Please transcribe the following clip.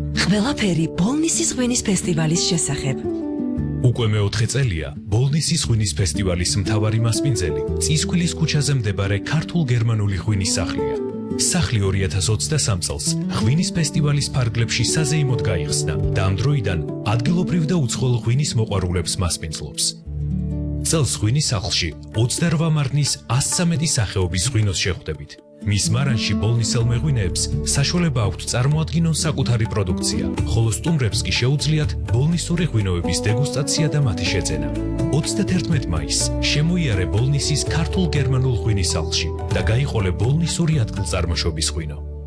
ყველაფერი ბოლნისის ღვინის ფესტივალის შესახებ. უკვე მეოთხე წელია ბოლნისის ღვინის ფესტივალის მთავარი მასპინძელი წისქვილის ქუჩაზე მდებარე ქართულ-გერმანული ღვინის სახლია. სახლი 2023 წელს ღვინის ფესტივალის ფარგლებში საზეიმოდ გაიხსნა და ამ დროიდან ადგილობრივ და უცხოელ ღვინის მოყვარულებს მასპინძლობს. წელს ღვინის სახლში 28 მარნის 113 სახეობის ღვინოს შეხვდებით. მის მარანში ბოლნისელ მეღვინეებს საშუალება აქვთ წარმოადგინონ საკუთარი პროდუქცია, ხოლო სტუმრებს კი შეუძლიათ ბოლნისური ღვინოების დეგუსტაცია და მათი შეძენა. 31 მაისს შემოიარე ბოლნისის ქართულ-გერმანულ ღვინის სახლში და გაიყოლე ბოლნისური ადგილწარმოშობის ღვინო.